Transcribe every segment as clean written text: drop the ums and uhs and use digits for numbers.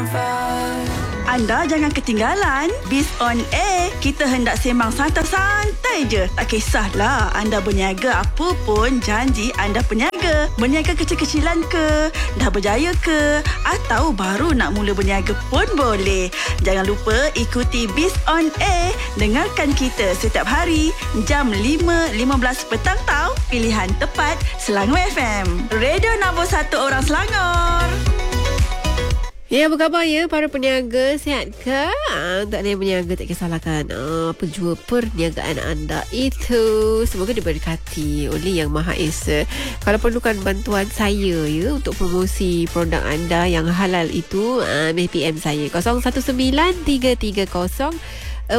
Anda jangan ketinggalan Biz on Air. Kita hendak sembang santai-santai je. Tak kisahlah anda berniaga apa pun, janji anda peniaga. Berniaga kecil-kecilan ke, dah berjaya ke, atau baru nak mula berniaga pun boleh. Jangan lupa ikuti Biz on Air. Dengarkan kita setiap hari jam 5.15 petang tau. Pilihan tepat Selangor FM. Radio nombor 1 orang Selangor. Ya, apa khabar ya para peniaga? Sihat ke? Tak ada yang berniaga, tak kisahlah kan. Penjua perniagaan anda itu semoga diberkati oleh Yang Maha Esa. Kalau perlukan bantuan saya ya untuk promosi produk anda yang halal itu, PM saya 0193304425.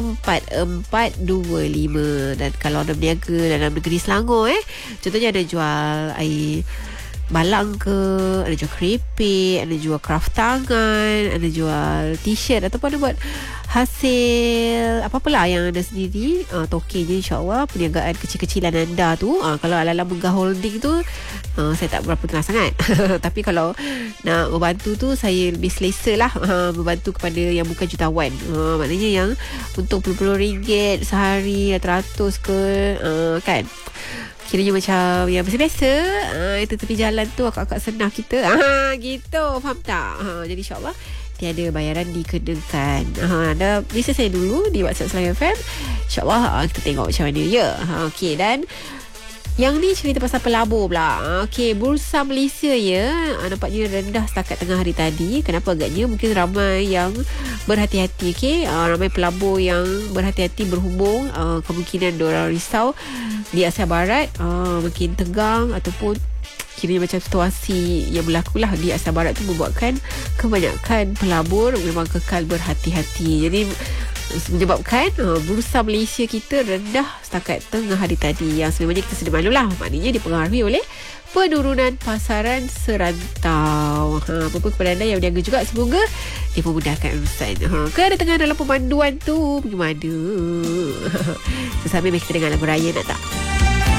Dan kalau anda berniaga dalam negeri Selangor contohnya ada jual air balang ke, ada jual keripik, ada jual kraft tangan, ada jual t-shirt ataupun ada buat hasil apa-apalah yang anda sendiri, tokennya insyaAllah perniagaan kecil-kecilan anda tu, kalau ala-ala Megah Holding tu saya tak berapa tengah sangat tapi kalau nak membantu tu saya lebih selesa lah, membantu kepada yang bukan jutawan, maknanya yang untuk RM10 sehari, ratus ke, kan kiranya macam yang biasa-biasa, itu tepi jalan tu akak-akak senang kita, gitu, faham tak? Jadi insyaAllah tiada bayaran dikenakan. Anda bisa saya dulu di WhatsApp Selangor FM, insyaAllah kita tengok macam mana ya. Okey, dan yang ni cerita pasal pelabur pula. Okey, Bursa Malaysia ya, nampaknya rendah setakat tengah hari tadi. Kenapa agaknya? Mungkin ramai yang berhati-hati. Okey, ramai pelabur yang berhati-hati berhubung. Kemungkinan diorang risau di Asia Barat, makin tegang ataupun kiranya macam situasi yang berlaku lah di Asia Barat tu membuatkan kebanyakan pelabur memang kekal berhati-hati. Jadi menyebabkan Bursa Malaysia kita rendah setakat tengah hari tadi, yang sebenarnya kita sedia maklum lah, maknanya dipengaruhi oleh penurunan pasaran serantau. Apa-apa kepada anda yang berniaga juga, semoga dipermudahkan urusan. Kedatangan dalam pemanduan tu bagaimana? Sambil kita dengar lagu raya nak tak?